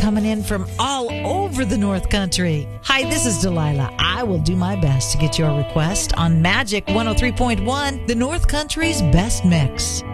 coming in from all over the North Country. Hi, this is Delilah. I will do my best to get your request on Magic 103.1, the North Country's best mix.